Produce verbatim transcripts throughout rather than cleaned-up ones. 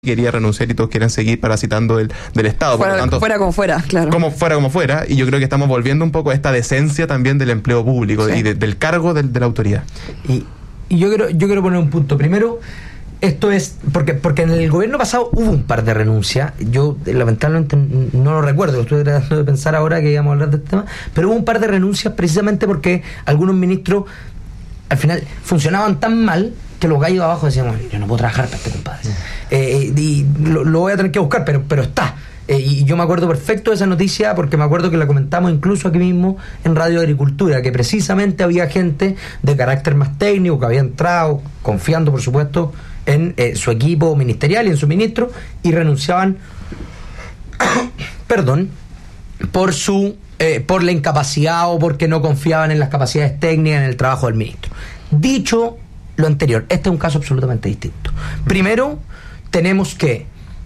quería renunciar y todos quieren seguir parasitando del, del Estado. Fuera, por lo tanto, fuera como fuera, claro. Como fuera como fuera, y yo creo que estamos volviendo un poco a esta decencia también del empleo público, sí, y de, del cargo de, de la autoridad. Y, y yo quiero yo quiero poner un punto. Primero, esto es porque porque en el gobierno pasado hubo un par de renuncias. Yo lamentablemente no lo recuerdo, lo estoy tratando de pensar ahora que íbamos a hablar de este tema, pero hubo un par de renuncias precisamente porque algunos ministros al final funcionaban tan mal que los gallos abajo decían, yo no puedo trabajar para este compadre. Eh, y lo, lo voy a tener que buscar, pero, pero está. Eh, y yo me acuerdo perfecto de esa noticia porque me acuerdo que la comentamos incluso aquí mismo en Radio Agricultura, que precisamente había gente de carácter más técnico que había entrado, confiando por supuesto en eh, su equipo ministerial y en su ministro, y renunciaban perdón por su eh, por la incapacidad o porque no confiaban en las capacidades técnicas en el trabajo del ministro. Dicho lo anterior, este es un caso absolutamente distinto. Primero, tenemos que,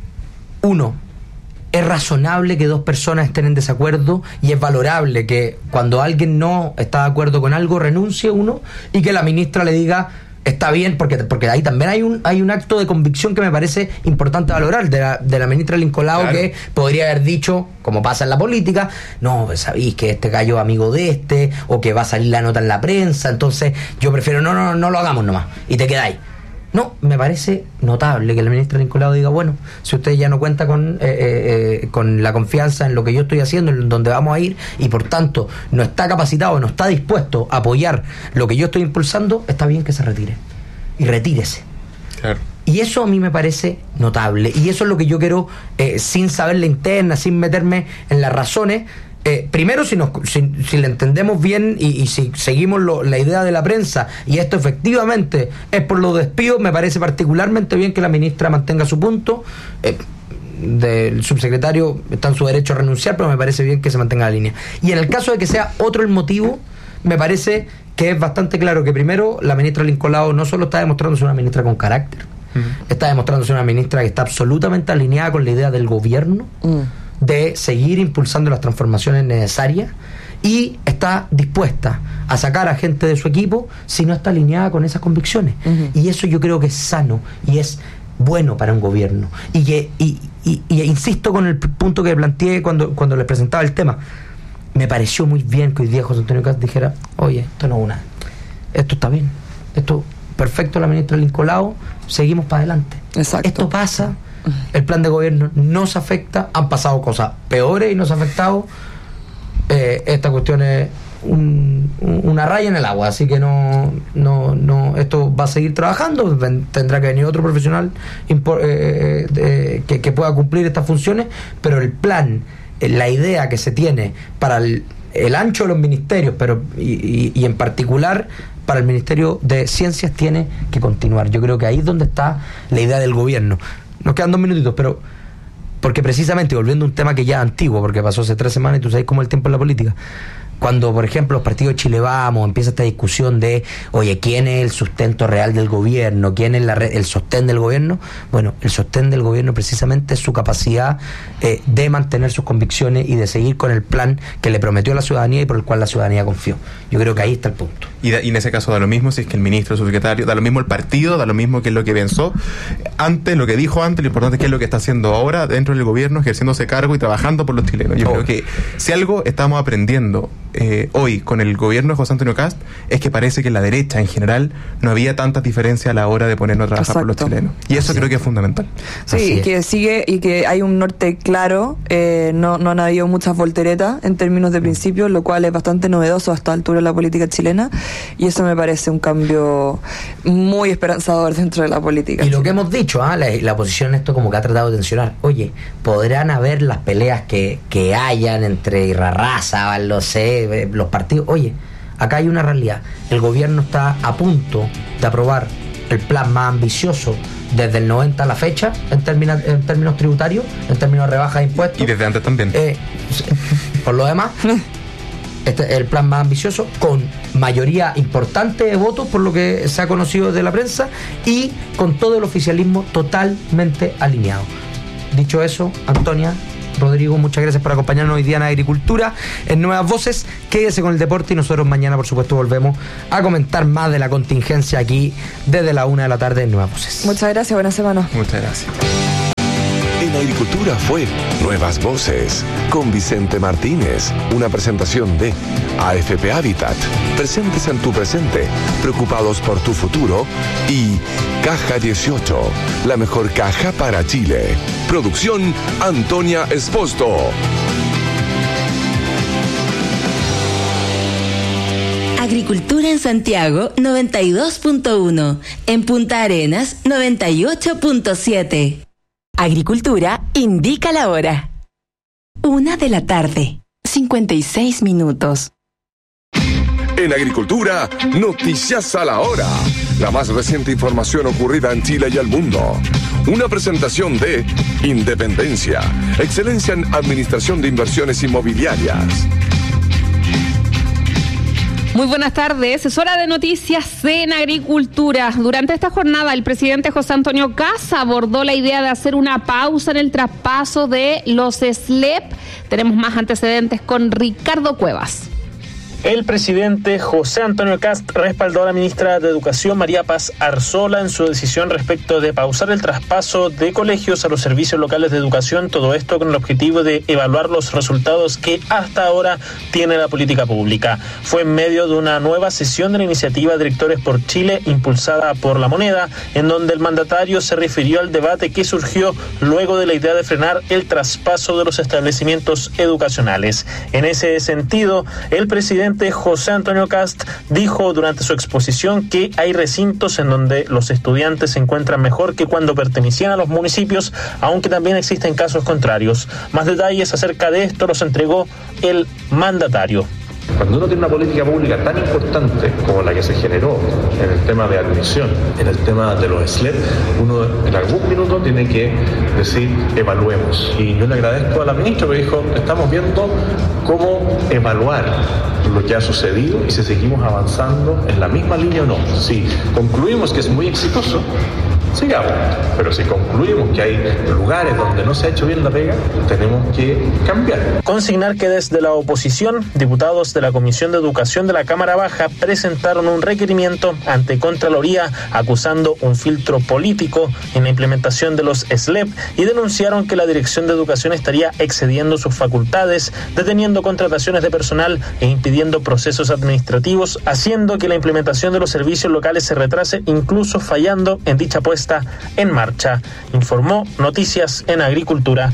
uno, es razonable que dos personas estén en desacuerdo y es valorable que cuando alguien no está de acuerdo con algo renuncie uno y que la ministra le diga está bien, porque porque ahí también hay un hay un acto de convicción que me parece importante valorar de la, de la ministra Lincoln Lao, claro, que podría haber dicho, como pasa en la política, no, pues sabéis que este gallo es amigo de este, o que va a salir la nota en la prensa, entonces yo prefiero no, no, no lo hagamos nomás, y te quedáis. No, me parece notable que la ministra Lincoln Lao diga, bueno, si usted ya no cuenta con eh, eh, con la confianza en lo que yo estoy haciendo, en donde vamos a ir, y por tanto no está capacitado, no está dispuesto a apoyar lo que yo estoy impulsando, está bien que se retire. Y retírese. Claro. Y eso a mí me parece notable. Y eso es lo que yo quiero, eh, sin saber la interna, sin meterme en las razones. Eh, primero, si, nos, si, si le entendemos bien y, y si seguimos lo, la idea de la prensa, y esto efectivamente es por los despidos, me parece particularmente bien que la ministra mantenga su punto. Eh, del subsecretario está en su derecho a renunciar, pero me parece bien que se mantenga la línea. Y en el caso de que sea otro el motivo, me parece que es bastante claro que primero la ministra Lincoln Lao no solo está demostrando ser una ministra con carácter, uh-huh, está demostrando ser una ministra que está absolutamente alineada con la idea del gobierno, uh-huh, de seguir impulsando las transformaciones necesarias, y está dispuesta a sacar a gente de su equipo si no está alineada con esas convicciones. Uh-huh. Y eso yo creo que es sano y es bueno para un gobierno. Y, que, y, y, y insisto con el punto que planteé cuando, cuando les presentaba el tema. Me pareció muy bien que hoy día José Antonio Cast dijera, oye, esto no es una, esto está bien, esto perfecto, la ministra Lincoln Lao, seguimos para adelante. Exacto. Esto pasa, el plan de gobierno nos afecta, han pasado cosas peores y nos ha afectado. Eh, esta cuestión es un, un, una raya en el agua, así que no, no, no, esto va a seguir trabajando, tendrá que venir otro profesional impor, eh, de, que, que pueda cumplir estas funciones, pero el plan, la idea que se tiene para el, el ancho de los ministerios, pero y, y, y en particular para el Ministerio de Ciencias, tiene que continuar. Yo creo que ahí es donde está la idea del gobierno. Nos quedan dos minutitos, pero porque precisamente, volviendo a un tema que ya es antiguo, porque pasó hace tres semanas y tú sabes cómo es el tiempo en la política, cuando por ejemplo los partidos de Chile Vamos empieza esta discusión de, oye, ¿quién es el sustento real del gobierno? ¿Quién es la red, el sostén del gobierno? Bueno, el sostén del gobierno precisamente es su capacidad eh, de mantener sus convicciones y de seguir con el plan que le prometió a la ciudadanía y por el cual la ciudadanía confió. Yo creo que ahí está el punto. Y, da, y en ese caso da lo mismo si es que el ministro, el subsecretario, da lo mismo el partido, da lo mismo que es lo que pensó antes, lo que dijo antes, lo importante es que es lo que está haciendo ahora dentro del gobierno, ejerciéndose cargo y trabajando por los chilenos. Yo oh. creo que si algo estamos aprendiendo Eh, hoy con el gobierno de José Antonio Cast es que parece que en la derecha en general no había tantas diferencias a la hora de ponernos a trabajar. Exacto. Por los chilenos, y eso Así creo es. que es fundamental. Sí, y que sigue y que hay un norte claro, eh, no, no han habido muchas volteretas en términos de principios, lo cual es bastante novedoso a esta altura de la política chilena, y eso me parece un cambio muy esperanzador dentro de la política y chilena. Lo que hemos dicho, ¿eh? la, la oposición en esto como que ha tratado de tensionar, oye, podrán haber las peleas que, que hayan entre Irarrázaval, lo sé, los partidos. Oye, acá hay una realidad. El gobierno está a punto de aprobar el plan más ambicioso desde el noventa a la fecha en términos, en términos tributarios, en términos de rebaja de impuestos. Y desde antes también. Eh, por lo demás, este es el plan más ambicioso, con mayoría importante de votos, por lo que se ha conocido de la prensa, y con todo el oficialismo totalmente alineado. Dicho eso, Antonia, Rodrigo, muchas gracias por acompañarnos hoy día en Agricultura, en Nuevas Voces. Quédese con el deporte y nosotros mañana, por supuesto, volvemos a comentar más de la contingencia aquí desde la una de la tarde en Nuevas Voces. Muchas gracias, buena semana. Muchas gracias. En Agricultura fue Nuevas Voces, con Vicente Martínez, una presentación de A F P Habitat, presentes en tu presente, preocupados por tu futuro, y Caja dieciocho, la mejor caja para Chile. Producción Antonia Esposto. Agricultura en Santiago noventa y dos punto uno, en Punta Arenas noventa y ocho punto siete. Agricultura indica la hora. Una de la tarde, cincuenta y seis minutos. En Agricultura, noticias a la hora. La más reciente información ocurrida en Chile y el mundo. Una presentación de Independencia, excelencia en administración de inversiones inmobiliarias. Muy buenas tardes, es hora de noticias en Agricultura. Durante esta jornada, el presidente José Antonio Kast abordó la idea de hacer una pausa en el traspaso de los S L E P. Tenemos más antecedentes con Ricardo Cuevas. El presidente José Antonio Kast respaldó a la ministra de Educación, María Paz Arzola, en su decisión respecto de pausar el traspaso de colegios a los servicios locales de educación, todo esto con el objetivo de evaluar los resultados que hasta ahora tiene la política pública. Fue en medio de una nueva sesión de la iniciativa Directores por Chile, impulsada por La Moneda, en donde el mandatario se refirió al debate que surgió luego de la idea de frenar el traspaso de los establecimientos educacionales. En ese sentido, el presidente José Antonio Kast dijo durante su exposición que hay recintos en donde los estudiantes se encuentran mejor que cuando pertenecían a los municipios, aunque también existen casos contrarios. Más detalles acerca de esto los entregó el mandatario. Cuando uno tiene una política pública tan importante como la que se generó en el tema de admisión, en el tema de los S L E P, uno en algún minuto tiene que decir, evaluemos. Y yo le agradezco a la ministra que dijo, estamos viendo cómo evaluar lo que ha sucedido y si seguimos avanzando en la misma línea o no. Si concluimos que es muy exitoso, sigamos. Pero si concluimos que hay lugares donde no se ha hecho bien la pega, tenemos que cambiar. Consignar que desde la oposición, diputados de la Comisión de Educación de la Cámara Baja presentaron un requerimiento ante Contraloría acusando un filtro político en la implementación de los S L E P y denunciaron que la Dirección de Educación estaría excediendo sus facultades, deteniendo contrataciones de personal e impidiendo procesos administrativos, haciendo que la implementación de los servicios locales se retrase, incluso fallando en dicha puesta en marcha, informó Noticias en Agricultura.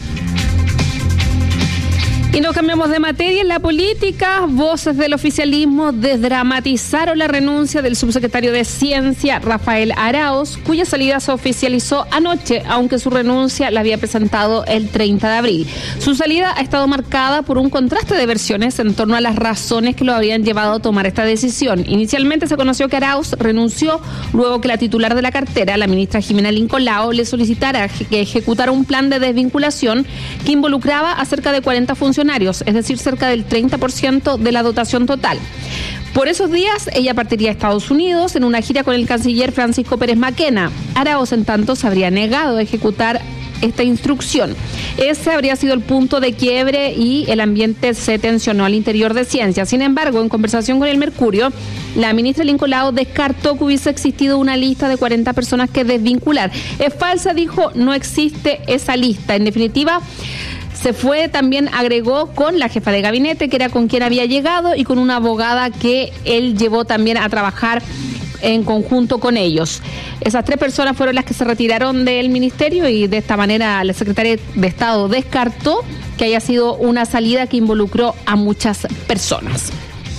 Y nos cambiamos de materia en la política. Voces del oficialismo desdramatizaron la renuncia del subsecretario de Ciencia, Rafael Arauz, cuya salida se oficializó anoche, aunque su renuncia la había presentado el treinta de abril. Su salida ha estado marcada por un contraste de versiones en torno a las razones que lo habían llevado a tomar esta decisión. Inicialmente se conoció que Arauz renunció luego que la titular de la cartera, la ministra Jimena Lincoln Lao, le solicitara que ejecutara un plan de desvinculación que involucraba a cerca de cuarenta funcionarios, es decir, cerca del treinta por ciento de la dotación total. Por esos días, ella partiría a Estados Unidos en una gira con el canciller Francisco Pérez Maquena. Arauz, en tanto, se habría negado a ejecutar esta instrucción. Ese habría sido el punto de quiebre y el ambiente se tensionó al interior de Ciencia. Sin embargo, en conversación con el Mercurio, la ministra Lincoln Lao descartó que hubiese existido una lista de cuarenta personas que desvincular. Es falsa, dijo, no existe esa lista. En definitiva, se fue, también agregó, con la jefa de gabinete, que era con quien había llegado, y con una abogada que él llevó también a trabajar en conjunto con ellos. Esas tres personas fueron las que se retiraron del ministerio y de esta manera la secretaria de Estado descartó que haya sido una salida que involucró a muchas personas.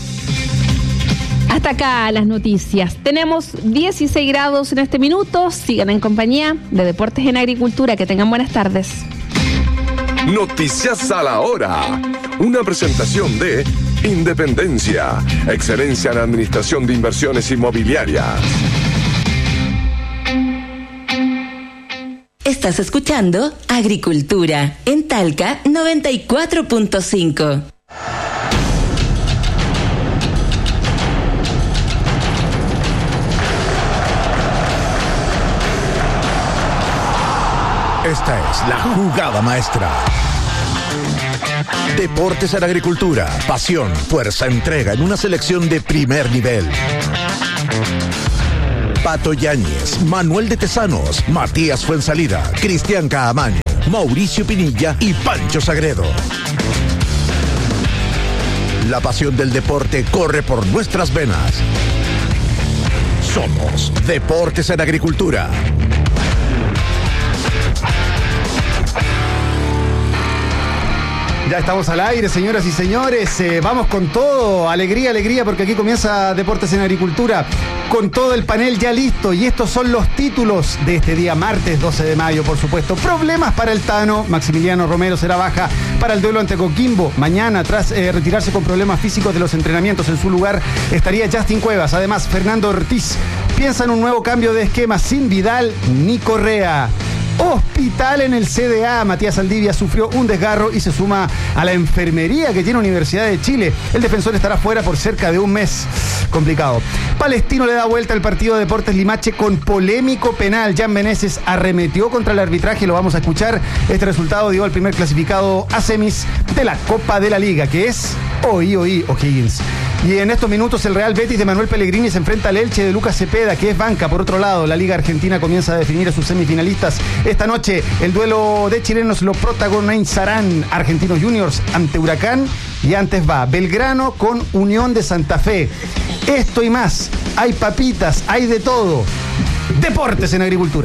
Hasta acá las noticias. Tenemos dieciséis grados en este minuto. Sigan en compañía de Deportes en Agricultura. Que tengan buenas tardes. Noticias a la hora. Una presentación de Independencia, excelencia en administración de inversiones inmobiliarias. Estás escuchando Agricultura en Talca noventa y cuatro punto cinco. Esta es la jugada maestra. Deportes en Agricultura, pasión, fuerza, entrega en una selección de primer nivel. Pato Yáñez, Manuel de Tesanos, Matías Fuensalida, Cristian Caamaño, Mauricio Pinilla y Pancho Sagredo. La pasión del deporte corre por nuestras venas. Somos Deportes en Agricultura. Ya estamos al aire, señoras y señores. Eh, vamos con todo. Alegría, alegría, porque aquí comienza Deportes en Agricultura. Con todo el panel ya listo. Y estos son los títulos de este día, martes doce de mayo, por supuesto. Problemas para el Tano. Maximiliano Romero será baja para el duelo ante Coquimbo. Mañana, tras eh, retirarse con problemas físicos de los entrenamientos, en su lugar estaría Justin Cuevas. Además, Fernando Ortiz piensa en un nuevo cambio de esquema sin Vidal ni Correa. Hospital en el C D A. Matías Aldivia sufrió un desgarro y se suma a la enfermería que tiene Universidad de Chile. El defensor estará fuera por cerca de un mes. Complicado. Palestino le da vuelta al partido de Deportes Limache con polémico penal. Jan Meneses arremetió contra el arbitraje. Lo vamos a escuchar. Este resultado dio al primer clasificado a semis de la Copa de la Liga, que es hoy, hoy, O'Higgins. Y en estos minutos el Real Betis de Manuel Pellegrini se enfrenta al Elche de Lucas Cepeda, que es banca. Por otro lado, la Liga Argentina comienza a definir a sus semifinalistas. Esta noche el duelo de chilenos lo protagonizarán Argentinos Juniors ante Huracán, y antes va Belgrano con Unión de Santa Fe. Esto y más, hay papitas, hay de todo. Deportes en Agricultura.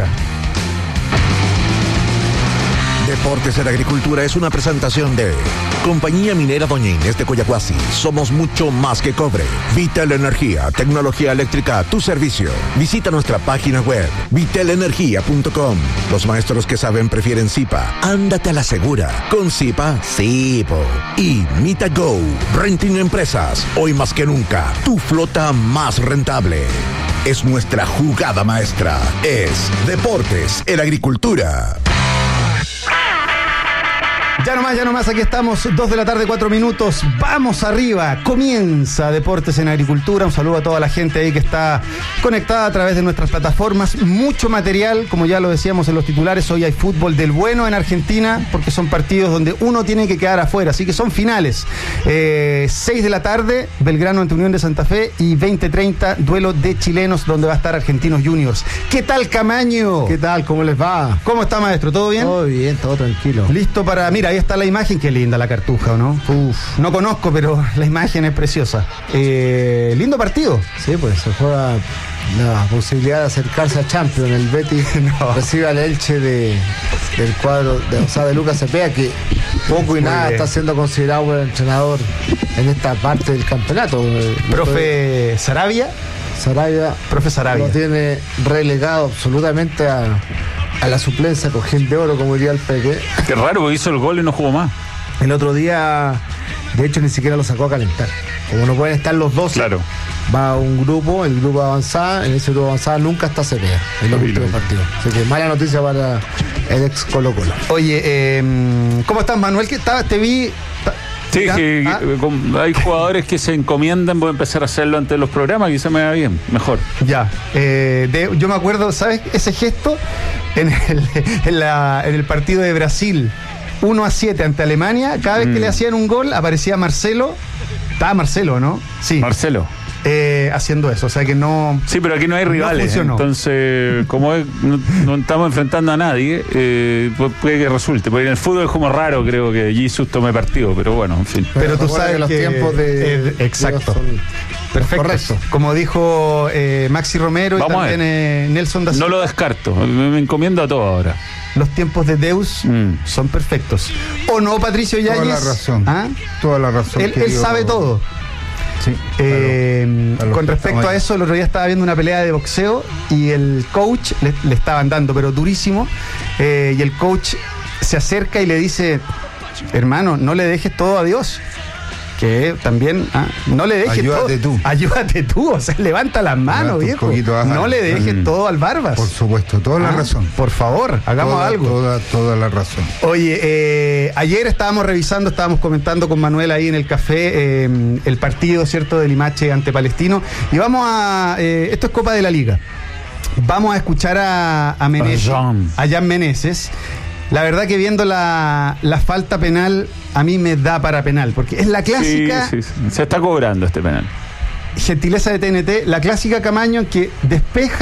Deportes en Agricultura es una presentación de Compañía Minera Doña Inés de Coyahuasi. Somos mucho más que cobre. Vital Energía, tecnología eléctrica a tu servicio. Visita nuestra página web, vital energía punto com. Los maestros que saben prefieren Zipa. Ándate a la segura. Con Zipa, sí, po. Y MitaGo, Renting Empresas. Hoy más que nunca, tu flota más rentable. Es nuestra jugada maestra. Es Deportes en Agricultura. Ya nomás, ya nomás, aquí estamos, dos de la tarde, cuatro minutos. Vamos arriba, comienza Deportes en Agricultura. Un saludo a toda la gente ahí que está conectada a través de nuestras plataformas. Mucho material, como ya lo decíamos en los titulares. Hoy hay fútbol del bueno en Argentina, porque son partidos donde uno tiene que quedar afuera, así que son finales. Eh, seis de la tarde, Belgrano ante Unión de Santa Fe, y veinte treinta, duelo de chilenos, donde va a estar Argentinos Juniors. ¿Qué tal, Camaño? ¿Qué tal? ¿Cómo les va? ¿Cómo está, maestro? ¿Todo bien? Todo bien, todo tranquilo. Listo para... Mira, ahí está la imagen. Qué linda la Cartuja, ¿o no? Uf, no conozco, pero la imagen es preciosa. Eh, lindo partido. Sí, pues se juega la posibilidad de acercarse a Champions. El Betis no. recibe al Elche de, del cuadro de, o sea, de Lucas Cepeda, que poco y Muy nada bien. está siendo considerado buen entrenador en esta parte del campeonato. Profe Estoy... Sarabia. Sarabia. Profe Sarabia. Lo tiene relegado absolutamente a... a la suplencia, cojín de oro, como diría el Peque. Qué raro, porque hizo el gol y no jugó más. El otro día, de hecho, ni siquiera lo sacó a calentar. Como no pueden estar los dos, claro. Va un grupo, el grupo avanzada, en ese grupo avanzada nunca está Cepeda en los últimos partidos. Así que mala noticia para el ex Colo Colo. Oye, eh, ¿cómo estás, Manuel? ¿Qué tal? Te vi... Sí, que, ah. que, hay jugadores que se encomiendan, voy a empezar a hacerlo ante los programas, quizá me va bien, mejor. Ya, eh, de, yo me acuerdo, ¿sabes? Ese gesto en el, en, la, en el partido de Brasil, uno a siete ante Alemania, cada vez mm. que le hacían un gol aparecía Marcelo, estaba Marcelo, ¿no? Sí. Marcelo. Eh, haciendo eso, o sea que no... Sí, pero aquí no hay rivales, no entonces como es, no, no estamos enfrentando a nadie, eh, puede que resulte, porque en el fútbol es como raro, creo que Jesus tome partido, pero bueno, en fin. Pero, pero tú sabes que los que tiempos de... Eh, exacto. Perfecto. Correcto. Como dijo eh, Maxi Romero Vamos y también eh, Nelson da Silva. No lo descarto, me encomiendo a todo ahora. Los tiempos de Deus mm. son perfectos. ¿O no, Patricio Yáñez? Toda la razón. ¿Ah? Toda la razón. Él, él sabe todo. Sí, eh, claro, con respecto a eso, el otro día estaba viendo una pelea de boxeo y el coach le, le estaban dando, pero durísimo, eh, y el coach se acerca y le dice: hermano, no le dejes todo a Dios. Que también, ah, no le dejes ayúdate todo. tú. Ayúdate tú, o sea, levanta las manos, viejo. No le dejes mm. todo al Barbas. Por supuesto, toda ah, la razón. Por favor, hagamos toda, algo. Toda, toda la razón. Oye, eh, ayer estábamos revisando, estábamos comentando con Manuel ahí en el café eh, el partido, ¿cierto?, de Limache ante Palestino. Y vamos a... Eh, esto es Copa de la Liga. Vamos a escuchar a, a Meneses, a Jan Meneses. La verdad que viendo la, la falta penal, a mí me da para penal, porque es la clásica... Sí, sí, sí. Se está cobrando este penal. Gentileza de T N T, la clásica, Camaño, que despeja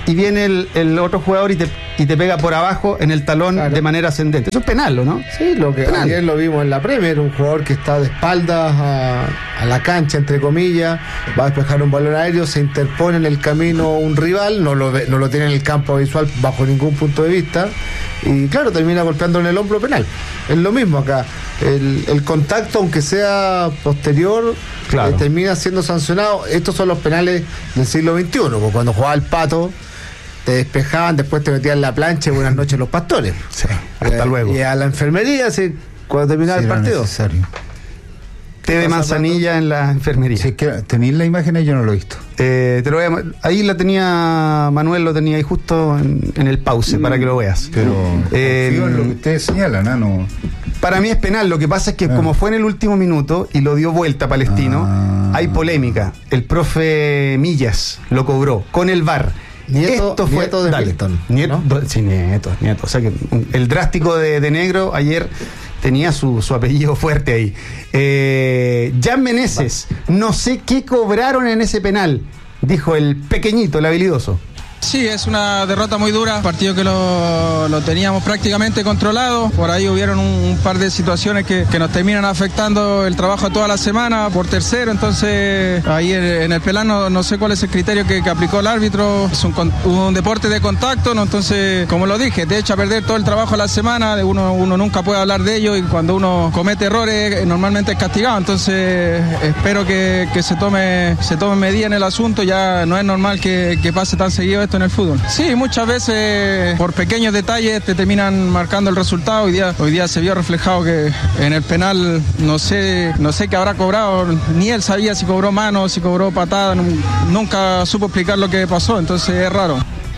y viene el, el otro jugador y te, y te pega por abajo en el talón claro. de manera ascendente. Eso es penal, ¿o no? Sí, lo que penal. Ayer lo vimos en la Premier, un jugador que está de espaldas a, a la cancha, entre comillas, va a despejar un balón aéreo, se interpone en el camino un rival, no lo, ve, no lo tiene en el campo visual bajo ningún punto de vista, y claro, termina golpeando en el hombro penal. Es lo mismo acá. El, el contacto, aunque sea posterior, claro. eh, termina siendo sancionado. Estos son los penales del siglo veintiuno, porque cuando jugaba el Pato te despejaban, después te metían en la plancha y buenas noches los pastores. Sí, hasta eh, luego. Y a la enfermería, sí, cuando terminaba sí, el partido. Necesario. Té de manzanilla en la enfermería. Si es que tenéis la imagen ahí, yo no lo he visto. Eh, te lo voy a, ahí la tenía Manuel, lo tenía ahí justo en, en el pause mm, para que lo veas. Pero eh, confío en lo que ustedes señalan, ¿no? no. Para mí es penal. Lo que pasa es que ah. como fue en el último minuto y lo dio vuelta Palestino, ah. hay polémica. El profe Millas lo cobró con el V A R. Nieto, Esto fue nieto de Milton, Nieto, ¿no? Sí, nieto, nieto. O sea que el drástico de, de negro ayer tenía su, su apellido fuerte ahí. Eh, Jan Meneses, no sé qué cobraron en ese penal, dijo el pequeñito, el habilidoso. Sí, es una derrota muy dura, partido que lo, lo teníamos prácticamente controlado, por ahí hubieron un, un par de situaciones que, que nos terminan afectando el trabajo toda la semana por tercero, entonces ahí en, en el penal no, no sé cuál es el criterio que, que aplicó el árbitro, es un, un deporte de contacto, ¿no? Entonces, como lo dije, te echa a perder todo el trabajo de la semana, uno, uno nunca puede hablar de ello y cuando uno comete errores normalmente es castigado, entonces espero que, que se tome se tome medida en el asunto, ya no es normal que, que pase tan seguido esto en el fútbol. Sí, muchas veces por pequeños detalles te terminan marcando el resultado. Hoy día, hoy día se vio reflejado que en el penal no sé, no sé qué habrá cobrado, ni él sabía si cobró mano, si cobró patada, nunca supo explicar lo que pasó, entonces es raro.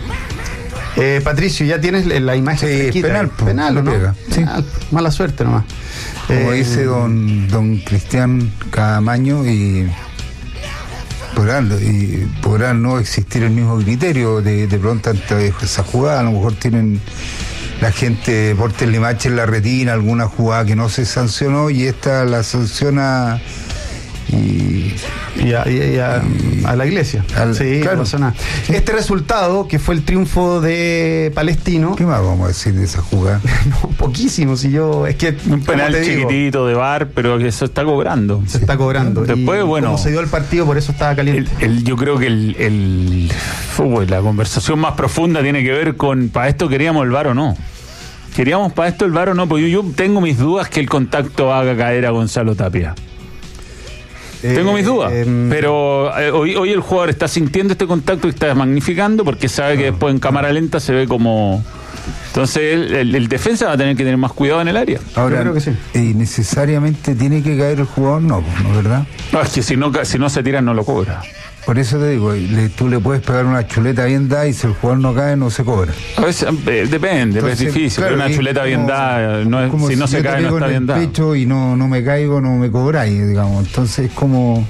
Eh, Patricio, ya tienes la imagen. Sí, penal, penal, ¿o no? Sí. Penal, mala suerte nomás. Como eh, dice don, don Cristian Camaño, y podrán, y podrá no existir el mismo criterio de, de pronto ante esa jugada, a lo mejor tienen la gente de Deportes Limache en la retina alguna jugada que no se sancionó y esta la sanciona y, y, a, y a, y a la iglesia. Al, sí, claro. No pasa nada. Este resultado, que fue el triunfo de Palestino. ¿Qué más vamos a decir de esa jugada? No, poquísimo. Si yo, es que un penal chiquitito de V A R, pero que eso está cobrando. Se está cobrando. Después, y bueno. Como se dio el partido, por eso estaba caliente. El, el, yo creo que el, el fútbol, la conversación más profunda tiene que ver con ¿para esto queríamos el V A R o no? ¿Queríamos para esto el V A R o no? Porque yo, yo tengo mis dudas que el contacto haga caer a Gonzalo Tapia. Tengo mis dudas, eh, pero eh, hoy, hoy el jugador está sintiendo este contacto y está magnificando porque sabe que después en cámara lenta se ve como... Entonces el, el, el defensa va a tener que tener más cuidado en el área. Ahora, yo creo que sí. ¿Y necesariamente tiene que caer el jugador? No, ¿no, verdad? No, es que si no, si no se tira no lo cobra. Por eso te digo, le, tú le puedes pegar una chuleta bien dada y si el jugador no cae, no se cobra. A veces, eh, depende, Entonces, es difícil. Claro, pero una chuleta bien dada, no es, si, si no se cae, no está bien dada. Pecho y no, no me caigo, no me cobráis, digamos. Entonces es como...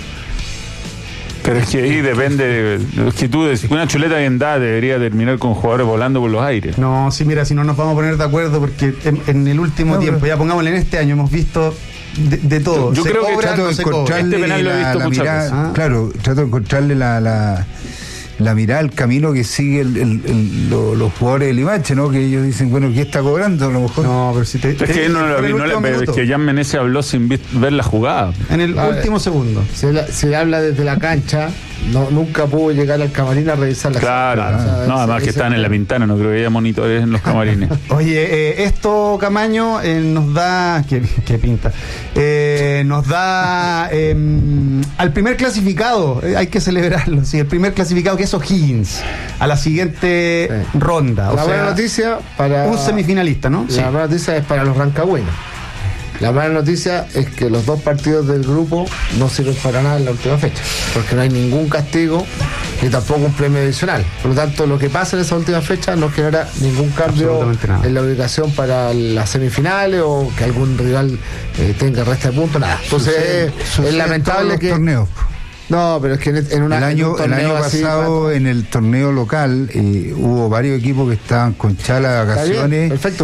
Pero es que ahí depende, es que tú, una chuleta bien dada debería terminar con jugadores volando por los aires. No, sí, mira, si no nos vamos a poner de acuerdo, porque en, en el último no, tiempo, pero... ya pongámosle en este año, hemos visto de, de todo. Yo se creo cobra, que trato no de se encontrarle cobra. este la, la, la mirada, ah. claro, trato de encontrarle la, la, la mirada, el camino que sigue el, el, el, lo, los jugadores del Limache, ¿no? Que ellos dicen, bueno, ¿qué está cobrando? A lo mejor. No, pero si te. Es que no lo vi, no le, pero es que Jan Meneses habló sin ver la jugada. En el a último ver, segundo. Se, la, se habla desde la cancha. No, nunca pudo llegar al camarín a revisar la Claro, o sea, no, además que están en la ventana, no creo que haya monitores en los camarines. Oye, eh, esto, Camaño, eh, nos da. ¿Qué, qué pinta? Eh, nos da eh, al primer clasificado, eh, hay que celebrarlo, sí, el primer clasificado que es O'Higgins, a la siguiente sí. ronda. O la sea, buena noticia para. Un semifinalista, ¿no? La sí. buena noticia es para los rancagüeños. La mala noticia es que los dos partidos del grupo no sirven para nada en la última fecha, porque no hay ningún castigo ni tampoco un premio adicional. Por lo tanto, lo que pasa en esa última fecha no genera ningún cambio en la ubicación para las semifinales o que algún rival eh, tenga resta de puntos, nada. Entonces sucede, es, sucede es lamentable que... Torneos. No, pero es que en, una, el año, en el año pasado así, en el torneo local eh, hubo varios equipos que estaban con chala de vacaciones. Perfecto.